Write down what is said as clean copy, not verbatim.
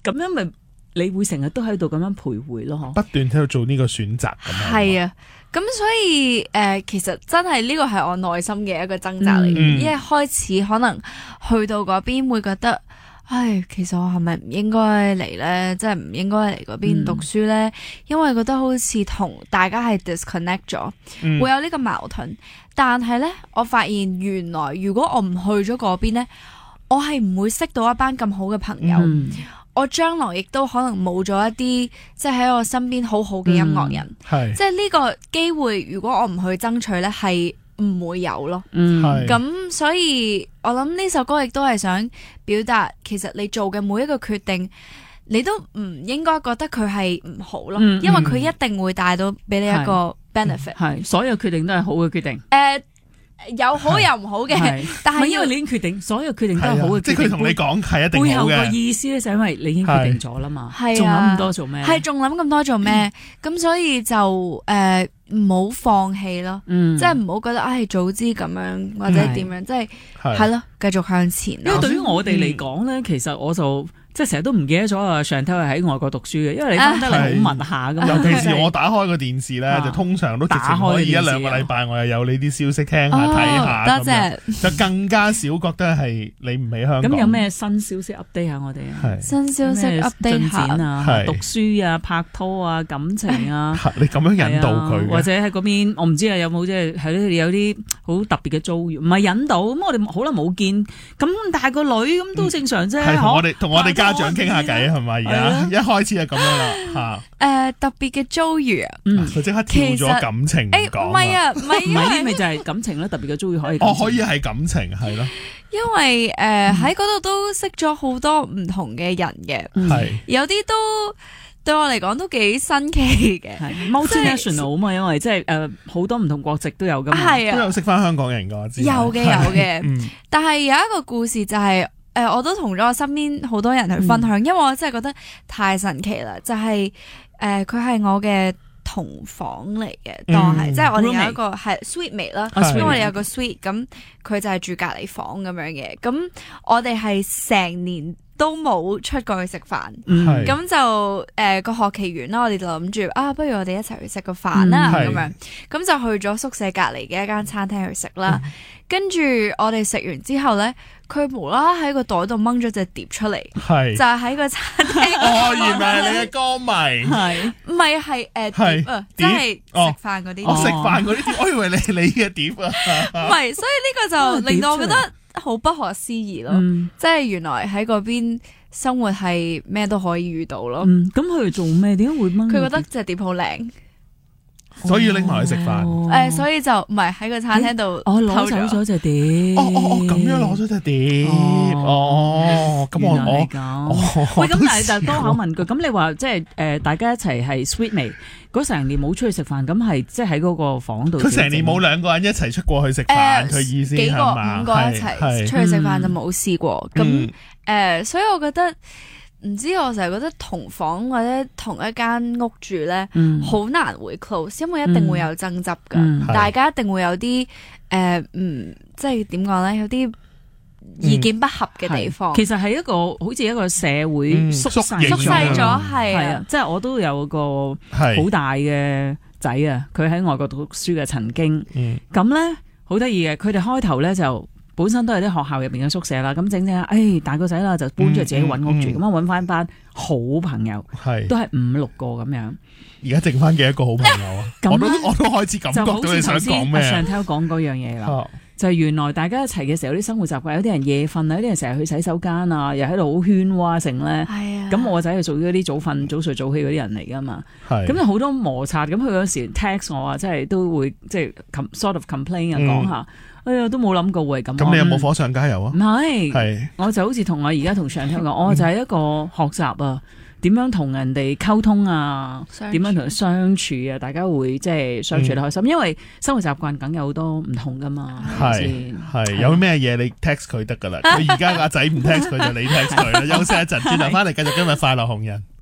咁樣咪你會成日都喺度咁樣徘徊咯， 不斷喺度做呢個選擇咁樣。 係啊，咁所以其實真係呢個係我內心嘅一個掙扎嚟嘅，因為開始可能去到嗰邊會覺得，唉，其實我係咪唔應該嚟呢？即係唔應該嚟嗰邊讀書呢？因為覺得好似同大家係 disconnect 咗，會有呢個矛盾。但係呢，我發現原來如果我唔去咗嗰邊呢，我係唔會識到一班咁好嘅朋友。我將來亦都可能冇咗一啲即係喺我身邊好好嘅音樂人。即係呢個機會，如果我唔去爭取呢，係唔會有咯。咁所以我諗呢首歌亦都係想表達，其實你做嘅每一個決定，你都唔應該覺得佢係唔好咯，因為佢一定會帶到俾你一個 benefit。 係所有決定都係好嘅決定。 有好有唔好嘅，但係因為你已經決定，所有決定都係好嘅決定。 即係佢同你講係一定好嘅。 背後個意思咧，就因為你已經決定咗啦嘛。係仲諗咁多做咩？ 係仲諗咁多做咩？咁所以就唔好放棄咯。即係唔好覺得早知咁樣或者點樣，即係係咯，繼續向前。 因為對於我哋嚟講咧，其實我就即係成日都唔記得咗啊！Chantel係喺外國讀書嘅，因為你翻得嚟好文下㗎嘛。 尤其是我打開個電視咧，就通常都直情可以一兩個禮拜，我又有你啲消息聽下睇下。 多謝。 就更加少覺得係你唔喺香港。 咁有咩新消息 update 下我哋啊？ 新消息 update 下啊，讀書啊，拍拖啊，感情啊。 你咁樣引導佢， 或者喺嗰邊，我唔知啊，有冇即係係咯？有啲好特別嘅遭遇，唔係引導咁，我哋好耐冇見，咁大個女咁都正常啫。 同我哋家長傾下偈係咪？而家一開始係咁樣啦嚇。 特別嘅遭遇啊， 佢即刻跳咗感情講。 唔係啊，唔係呢咪就係感情啦，特別嘅遭遇可以。 可以係感情係咯。 因為喺嗰度都識咗好多唔同嘅人嘅，有啲都對我嚟講都幾新奇嘅。 multinational 啊嘛，因為即係好多唔同國籍都有㗎嘛， 都有識返香港人㗎。 有嘅，但係有一個故事就係我都同咗我身邊好多人去分享，因為我真係覺得太神奇啦。就係佢係我嘅同房嚟嘅，當係即係我哋有一個係 suite-mate 啦，因為我哋有個 suite，咁佢就係住隔離房咁樣嘅。咁我哋係成年都冇出過去食飯，咁就個學期完啦，我哋就諗住不如我哋一齊去食個飯啦咁樣，咁就去咗宿舍隔離嘅一間餐廳去食啦。跟住我哋食完之後咧，佢無啦啦喺個袋度掹咗隻碟出嚟，就係喺個餐廳。 原來係你嘅歌迷， 唔係碟啊，即係食飯嗰啲。 食飯嗰啲碟，我以為你嘅碟啊。 唔係，所以呢個就令到我覺得好不可思議咯。即係原來喺嗰邊生活係咩都可以遇到咯。 咁佢做咩？點解會掹？ 佢覺得隻碟好靚。 所以拎埋去食飯， 所以就唔係喺個餐廳度攞走咗隻碟。 咁樣攞咗隻碟。咁我喂，咁但係就多口問句，咁你話即係大家一齊係 suite-mate，嗰成年冇出去食飯，咁係即係喺嗰個房度。 佢成年冇兩個人一齊出過去食飯，佢意思係嘛？ 幾個5個一齊出去食飯就冇試過。咁所以我覺得。唔知我成日覺得同房或者同一間屋住咧，好難會 close，因為一定會有爭執噶，大家一定會有啲即係點講咧，有啲意見不合嘅地方。 其實係一個好似一個社會縮細咗，係啊， 即係我都有個好大嘅仔啊，佢喺外國讀書嘅曾經，咁咧好得意嘅，佢哋開頭咧就。本身都係啲學校入邊嘅宿舍啦，咁整整大個仔啦，就搬出去自己揾屋住，咁我揾翻班好朋友，都係5、6個咁樣。 而家剩翻幾多個好朋友啊？我都開始感覺到你想講咩。Chantel 講嗰樣嘢啦，就係原來大家一齊嘅時候，啲生活習慣有啲人夜瞓啊，有啲人成日去洗手間啊，又喺度好喧嘩成咧。咁我個仔係屬於嗰啲早瞓早睡早起嗰啲人嚟噶嘛。咁就好多摩擦。咁佢有時 text 我啊，即係都會即係 sort of complain 啊，講下。哎呀，都冇諗過會係咁。咁你有冇火上加油啊？ 唔係，我就好似同我而家同Chantel講，我就係一個學習啊，點樣同人哋溝通啊，點樣同佢相處啊，大家會即係相處得開心，因為生活習慣梗有好多唔同噶嘛。 係有咩嘢你 text 佢得噶啦，佢而家個仔唔 text 佢就你 text 佢啦。休息一陣，轉頭翻嚟繼續今日快樂紅人。